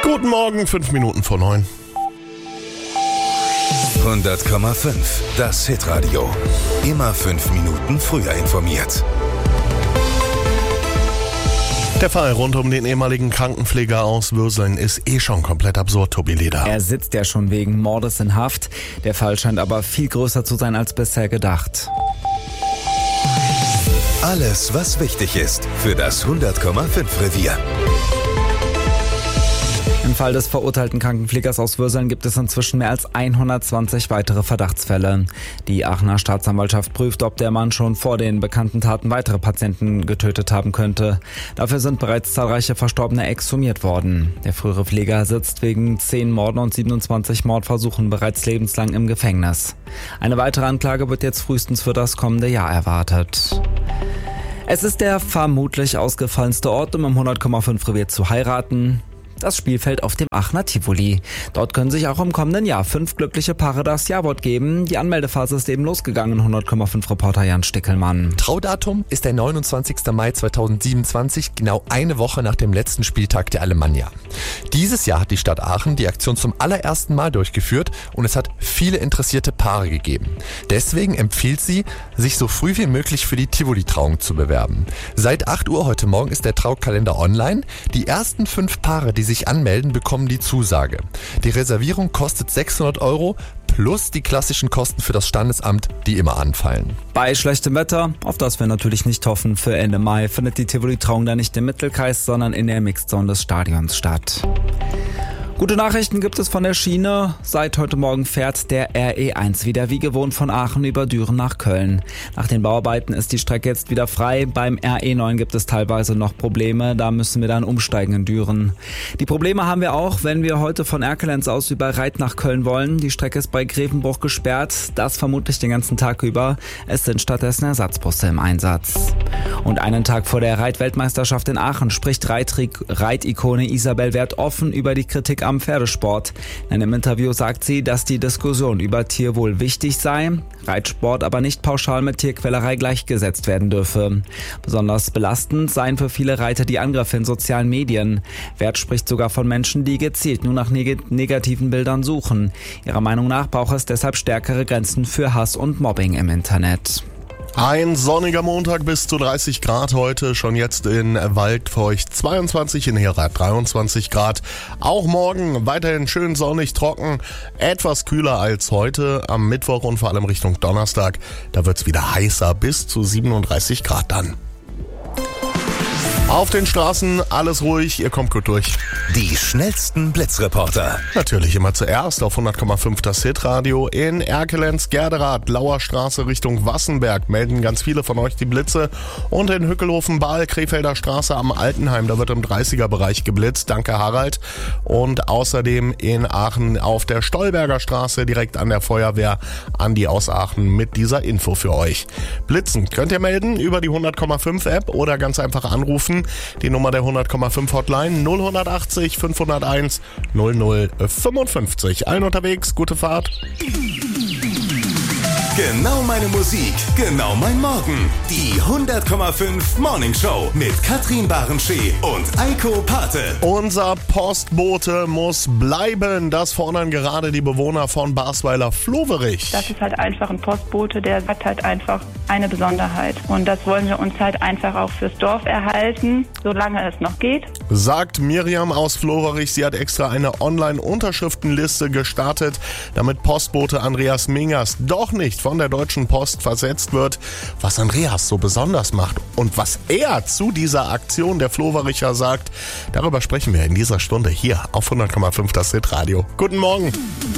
Guten Morgen, 5 Minuten vor 9. 100,5. Das Hitradio. Immer 5 Minuten früher informiert. Der Fall rund um den ehemaligen Krankenpfleger aus Würseln ist schon komplett absurd, Tobi Leder. Er sitzt ja schon wegen Mordes in Haft. Der Fall scheint aber viel größer zu sein als bisher gedacht. Alles, was wichtig ist für das 100,5 Revier. Im Fall des verurteilten Krankenpflegers aus Würseln gibt es inzwischen mehr als 120 weitere Verdachtsfälle. Die Aachener Staatsanwaltschaft prüft, ob der Mann schon vor den bekannten Taten weitere Patienten getötet haben könnte. Dafür sind bereits zahlreiche Verstorbene exhumiert worden. Der frühere Pfleger sitzt wegen 10 Morden und 27 Mordversuchen bereits lebenslang im Gefängnis. Eine weitere Anklage wird jetzt frühestens für das kommende Jahr erwartet. Es ist der vermutlich ausgefallenste Ort, um im 100,5 Revier zu heiraten. Das Spielfeld auf dem Aachener Tivoli. Dort können sich auch im kommenden Jahr 5 glückliche Paare das Ja-Wort geben. Die Anmeldephase ist eben losgegangen, 100,5 Reporter Jan Stickelmann. Traudatum ist der 29. Mai 2027, genau eine Woche nach dem letzten Spieltag der Alemannia. Dieses Jahr hat die Stadt Aachen die Aktion zum allerersten Mal durchgeführt und es hat viele interessierte Paare gegeben. Deswegen empfiehlt sie, sich so früh wie möglich für die Tivoli-Trauung zu bewerben. Seit 8 Uhr heute Morgen ist der Traukalender online. Die ersten 5 Paare, die sich anmelden, bekommen die Zusage. Die Reservierung kostet 600 € plus die klassischen Kosten für das Standesamt, die immer anfallen. Bei schlechtem Wetter, auf das wir natürlich nicht hoffen, für Ende Mai findet die Tivoli-Trauung dann nicht im Mittelkreis, sondern in der Mixzone des Stadions statt. Gute Nachrichten gibt es von der Schiene. Seit heute Morgen fährt der RE1 wieder wie gewohnt von Aachen über Düren nach Köln. Nach den Bauarbeiten ist die Strecke jetzt wieder frei. Beim RE9 gibt es teilweise noch Probleme. Da müssen wir dann umsteigen in Düren. Die Probleme haben wir auch, wenn wir heute von Erkelenz aus über Reit nach Köln wollen. Die Strecke ist bei Grevenbruch gesperrt. Das vermutlich den ganzen Tag über. Es sind stattdessen Ersatzbusse im Einsatz. Und einen Tag vor der Reit-Weltmeisterschaft in Aachen spricht Reitikone Isabel Wert offen über die Kritik am Pferdesport. In einem Interview sagt sie, dass die Diskussion über Tierwohl wichtig sei, Reitsport aber nicht pauschal mit Tierquälerei gleichgesetzt werden dürfe. Besonders belastend seien für viele Reiter die Angriffe in sozialen Medien. Wert spricht sogar von Menschen, die gezielt nur nach negativen Bildern suchen. Ihrer Meinung nach braucht es deshalb stärkere Grenzen für Hass und Mobbing im Internet. Ein sonniger Montag bis zu 30 Grad heute, schon jetzt in Waldfeucht 22, in Herath 23 Grad. Auch morgen weiterhin schön sonnig, trocken, etwas kühler als heute am Mittwoch und vor allem Richtung Donnerstag. Da wird's wieder heißer, bis zu 37 Grad dann. Auf den Straßen alles ruhig, ihr kommt gut durch. Die schnellsten Blitzreporter. Natürlich immer zuerst auf 100,5 das Hitradio. In Erkelenz, Gerderath, Lauer Straße Richtung Wassenberg melden ganz viele von euch die Blitze. Und in Hückelhofen, Baal, Krefelder Straße am Altenheim, da wird im 30er-Bereich geblitzt. Danke Harald. Und außerdem in Aachen auf der Stolberger Straße direkt an der Feuerwehr, Andi aus Aachen mit dieser Info für euch. Blitzen könnt ihr melden über die 100,5 App oder ganz einfach anrufen. Die Nummer der 100,5 Hotline 0180 501 0055. Allen unterwegs, gute Fahrt. Genau meine Musik, genau mein Morgen. Die 100,5 Morning Show mit Katrin Barenschee und Eiko Pate. Unser Postbote muss bleiben. Das fordern gerade die Bewohner von Basweiler-Floverich. Das ist halt einfach ein Postbote, der hat halt einfach eine Besonderheit. Und das wollen wir uns halt einfach auch fürs Dorf erhalten, solange es noch geht. Sagt Miriam aus Floverich. Sie hat extra eine Online-Unterschriftenliste gestartet, damit Postbote Andreas Mingers doch nicht von der Deutschen Post versetzt wird. Was Andreas so besonders macht und was er zu dieser Aktion der Flowericher sagt, darüber sprechen wir in dieser Stunde hier auf 100,5 das Hitradio. Guten Morgen.